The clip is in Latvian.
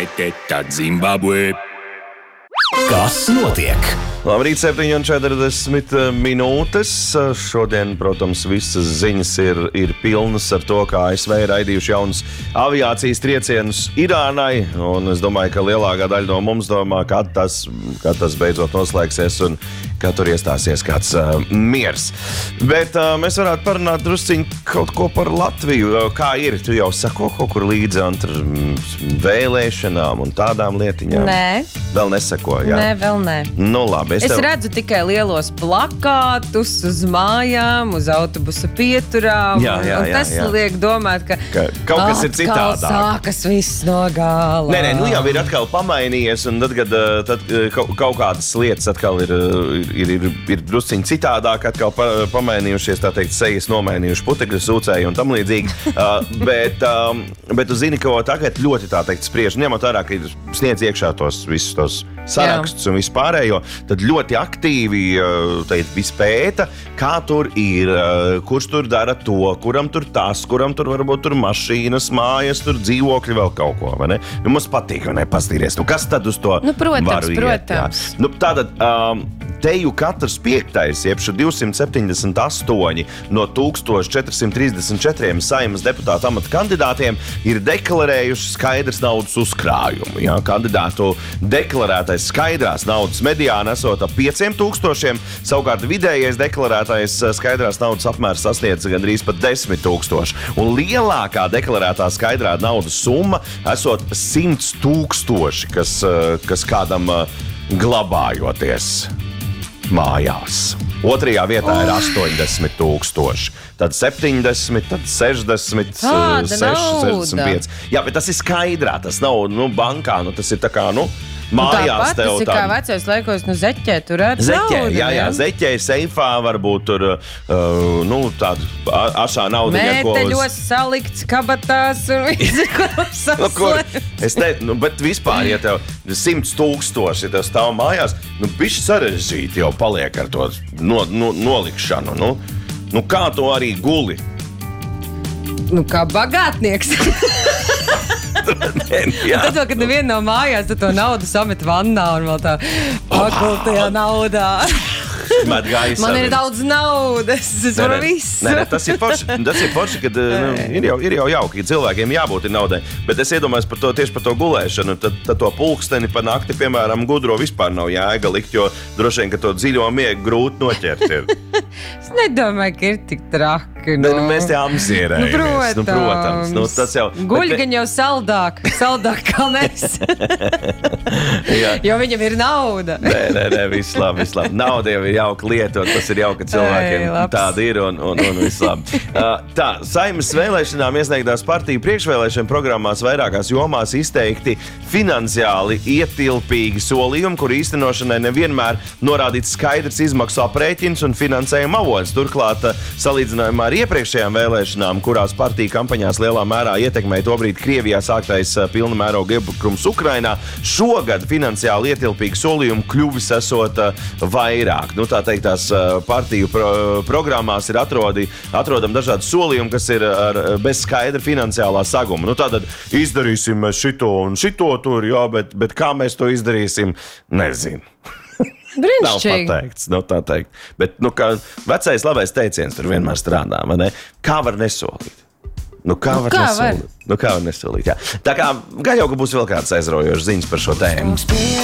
Eketa Zimbabwe. Kas notiek? Labrīt, 7:40 minūtes. Šodien, protams, visas ziņas ir pilnas ar to, kā ASV ir raidījuši jaunus aviācijas triecienus Irānai. Un es domāju, ka lielākā daļa no mums domā, kad tas beidzot noslēgsies un kad tur iestāsies kāds miers. Bet mēs varētu parunāt drusciņ kaut ko par Latviju. Kā ir? Tu jau sako kaut kur līdzi vēlēšanām un tādām lietiņām? Nē. Vēl nesako, jā? Nē, vēl nē. Nu, labi, Es redzu tikai lielos plakātus uz mājām, uz autobusa pieturām. Tas liek domāt, ka kaut kas ir citādāk. Sākas viss no gala. Nē, nu jau ir atkal pamainījies, un tad kaut kādas lietas atkal ir drusciņi citādāk, atkal pamainījušies, tā teikt, sejas nomainījuši putekļu sūcēji un tam līdzīgi. Bet tu zini, ka tagad ļoti, tā teikt, spriež, ņemot vērā, ka ir sniedz iekšā visus tos sarakstus un vispārējo, tad ļoti aktīvi viss pēta, kā tur ir, kurš tur dara to, kuram tur tas, kuram tur varbūt tur mašīnas, mājas, tur dzīvokļi, vēl kaut ko, vai ne? Nu, mums patīk, vai ne, pastīries. Nu, kas tad uz to varu iet? Nu, tātad, teju katrs piektais, jeb 278 no 1434 Saeimas deputāta amata kandidātiem ir deklarējuši skaidrs naudas uzkrājumu. Ja? Kandidātu deklarētais skaidrās naudas mediāna esot ap 5000, savukārt vidējais deklarētais skaidrās naudas apmērs sasniedz gandrīz pat 10 000. Un lielākā deklarētā skaidrā naudas summa esot 100 000, kas kādam glabājoties mājās. Otrajā vietā ir 80 000, tad 70, tad 60, 65. Jā, bet tas ir skaidrā, tas nav bankā, tas ir tā kā, mājās tev tas ir kā vecais laikos, zeķē tur redz naudu. Jā, zeķē, seifā varbūt tur, tāda ašā nauda. Mēteļos salikts kabatās un visu, ko saslēpt. Bet vispār, ja tev 100 000, ja tev stāv mājās, bišķi sarežģīti jau paliek ar to nolikšanu. Kā to arī guli? Kā bagātnieks. Tad, kad neviena nav mājās, tad to naudu samet vannā un vēl tā pakultajā naudā. Man ir daudz naudas, es varu visu. Tas ir forši, kad ir jau jauki, cilvēkiem jābūt naudai. Bet es iedomājos tieši par to gulēšanu, tad to pulksteni pa nakti, piemēram, gudro vispār nav jēga likt, jo droši vien, ka to dziļo miegu grūti noķert ir. Es nedomāju, ka ir tik traki. Mēs te amsierējamies. Protams. Tas jau... Guļ gan jau saldāk kā mēs. Jo viņam ir nauda. Nē, viss labi. Nauda jau ir jauka lietot, tas ir jauka cilvēkiem. Tāda ir un viss labi. Tā, Saeimas vēlēšanām iesniegtās partiju priekšvēlēšana programmās vairākās jomās izteikti finansiāli ietilpīgi solījumi, kur īstenošanai nevienmēr norādīts skaidrs izmaksu aprēķins un finansējuma avots. Turklāt, salīdzinājumā ar iepriekšējām vēlēšanām, kurās partiju kampaņās lielā mērā ietekmēja tobrīd Krievijā sāktais pilna mēroga iebrukums Ukrainā, šogad finansiāli ietilpīgi solījumi kļuvis esot vairāk. Tā teiktās partiju programmās ir atrodam dažādi solījumi, kas ir bez skaidra finansiālā saguma. Tātad izdarīsim mēs šito un šito tur, jā, bet kā mēs to izdarīsim, nezinu. Nav pateikts, tā teikt. Bet, kā vecais labais teiciens tur vienmēr strādā, vai ne? Kā var nesolīt? Kā var nesolīt? Jā. Tā kā gan jau, ka būs vēl kāds aizraujošs ziņas par šo tēmu.